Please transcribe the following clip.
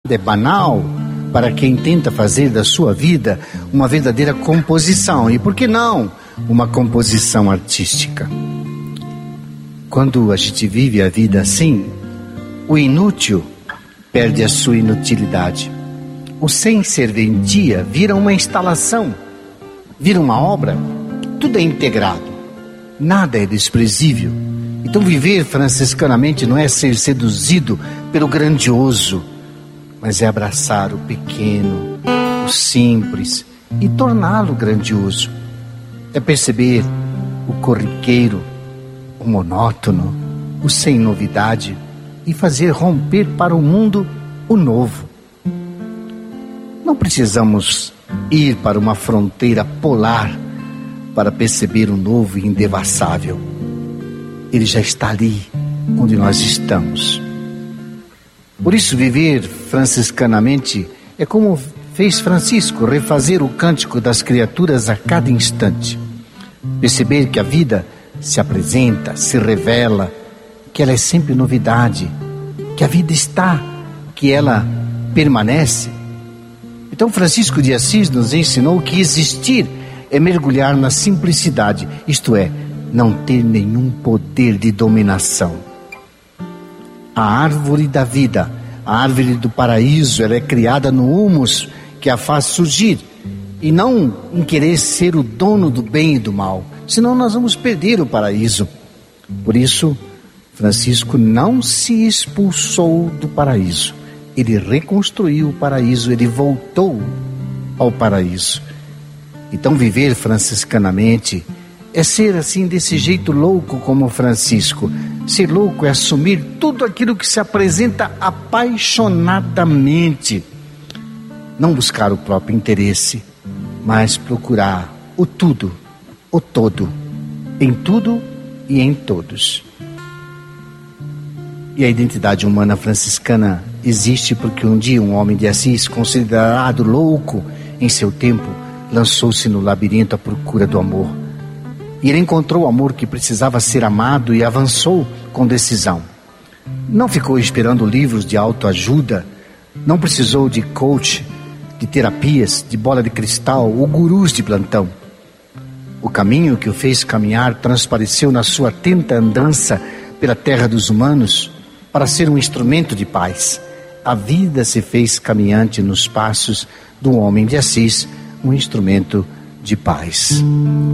é banal para quem tenta fazer da sua vida uma verdadeira composição. E por que não uma composição artística? Quando a gente vive a vida assim, o inútil perde a sua inutilidade. O sem serventia vira uma instalação, vira uma obra. Tudo é integrado, nada é desprezível. Então viver franciscanamente não é ser seduzido pelo grandioso, mas é abraçar o pequeno, o simples e torná-lo grandioso. É perceber o corriqueiro, o monótono, o sem novidade e fazer romper para o mundo o novo. Não precisamos ir para uma fronteira polar para perceber o novo e indevassável. Ele já está ali, onde nós estamos. Por isso, viver franciscanamente é como fez Francisco, refazer o cântico das criaturas a cada instante. Perceber que a vida se apresenta, se revela, que ela é sempre novidade, que a vida está, que ela permanece. Então Francisco de Assis nos ensinou que existir é mergulhar na simplicidade, isto é, não ter nenhum poder de dominação. A árvore da vida, a árvore do paraíso, ela é criada no humus que a faz surgir, e não em querer ser o dono do bem e do mal, senão nós vamos perder o paraíso. Por isso, Francisco não se expulsou do paraíso, ele reconstruiu o paraíso, ele voltou ao paraíso. Então viver franciscanamente é ser assim, desse jeito louco como Francisco. Ser louco é assumir tudo aquilo que se apresenta apaixonadamente. Não buscar o próprio interesse, mas procurar o tudo, o todo, em tudo e em todos. E a identidade humana franciscana existe porque um dia um homem de Assis, considerado louco em seu tempo, lançou-se no labirinto à procura do amor. E ele encontrou o amor que precisava ser amado e avançou com decisão. Não ficou esperando livros de autoajuda, não precisou de coach, de terapias, de bola de cristal ou gurus de plantão. O caminho que o fez caminhar transpareceu na sua atenta andança pela terra dos humanos para ser um instrumento de paz. A vida se fez caminhante nos passos do homem de Assis, um instrumento de paz.